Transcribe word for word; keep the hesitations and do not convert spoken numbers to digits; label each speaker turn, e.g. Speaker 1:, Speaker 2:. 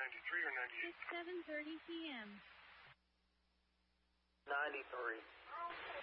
Speaker 1: ninety-three or ninety-eight?
Speaker 2: It's seven thirty p m
Speaker 3: ninety-three.